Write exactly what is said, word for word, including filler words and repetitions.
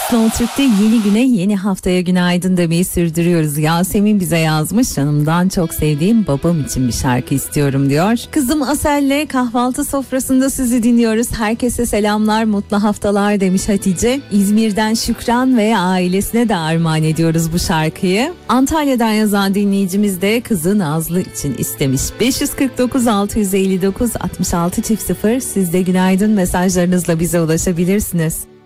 Slow Türk'te yeni güne, yeni haftaya günaydın demeyi sürdürüyoruz. Yasemin bize yazmış, canımdan çok sevdiğim babam için bir şarkı istiyorum diyor. Kızım Asel'le kahvaltı sofrasında sizi dinliyoruz. Herkese selamlar, mutlu haftalar demiş Hatice. İzmir'den Şükran ve ailesine de armağan ediyoruz bu şarkıyı. Antalya'dan yazan dinleyicimiz de kızı Nazlı için istemiş. beş yüz kırk dokuz altı yüz elli dokuz altmış altı sıfır, siz de günaydın mesajlarınızla bize ulaşabilirsiniz.